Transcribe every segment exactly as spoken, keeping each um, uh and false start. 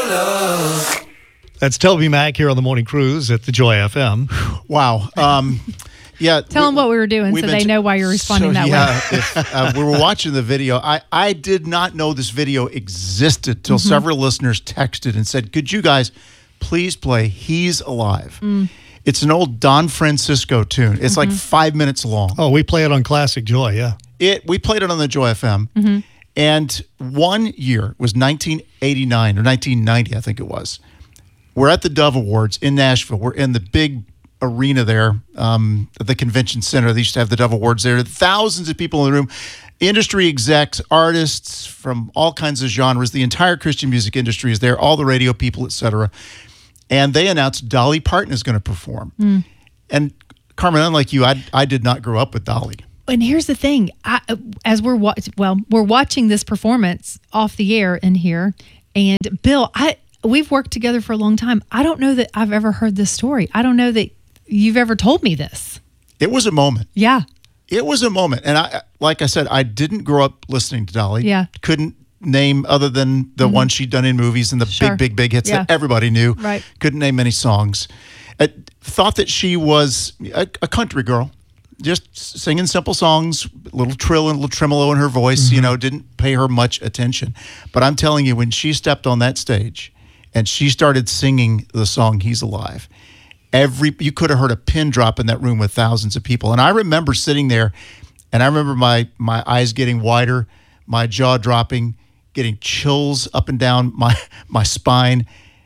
love. That's Toby Mac here on the Morning Cruise at the Joy F M. Wow. Um, yeah. Tell them what we were doing so they know why you're responding so, that yeah, way. if, uh, we were watching the video. I, I did not know this video existed till Mm-hmm. several listeners texted and said, could you guys please play He's Alive? Mm. It's an old Don Francisco tune. It's Mm-hmm. like five minutes long. Oh, we play it on Classic Joy, yeah. It We played it on the Joy F M. Mm-hmm. And one year was nineteen eighty-nine or nineteen ninety, I think it was. We're at the Dove Awards in Nashville. We're in the big arena there, um, at the convention center. They used to have the Dove Awards there. Thousands of people in the room, industry execs, artists from all kinds of genres. The entire Christian music industry is there, all the radio people, et cetera. And they announced Dolly Parton is going to perform. Mm. And Carmen, unlike you, I, I did not grow up with Dolly. And here's the thing: I, as we're wa- well, we're watching this performance off the air in here, and Bill, I we've worked together for a long time. I don't know that I've ever heard this story. I don't know that you've ever told me this. It was a moment. Yeah, It was a moment. And I, like I said, I didn't grow up listening to Dolly. Yeah. Couldn't name other than the one she'd done in movies and the Sure. big, big, big hits Yeah. that everybody knew. Right. Couldn't name many songs. I thought that she was a, a country girl, just singing simple songs, a little trill and a little tremolo in her voice, you know, didn't pay her much attention. But I'm telling you, when she stepped on that stage and she started singing the song He's Alive, every you could have heard a pin drop in that room with thousands of people. And I remember sitting there, and I remember my my eyes getting wider, my jaw dropping, getting chills up and down my my spine,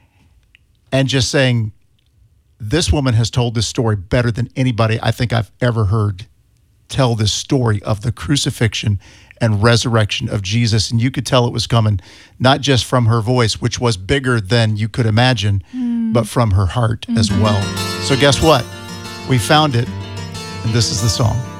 and just saying, this woman has told this story better than anybody I think I've ever heard tell this story of the crucifixion and resurrection of Jesus. And you could tell it was coming not just from her voice, which was bigger than you could imagine, mm. but from her heart mm-hmm. as well. So guess what? We found it, and this is the song.